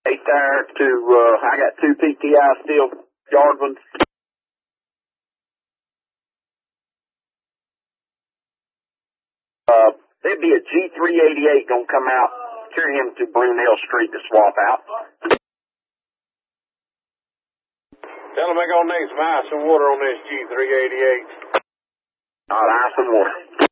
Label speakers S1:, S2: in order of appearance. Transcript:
S1: Eight there to, I got two PTI steel yard ones. There'd be a G388 gonna come out, carry him to Brunel Street to swap out.
S2: Tell them they're gonna need some ice and water on this G388.
S1: All right, ice and water.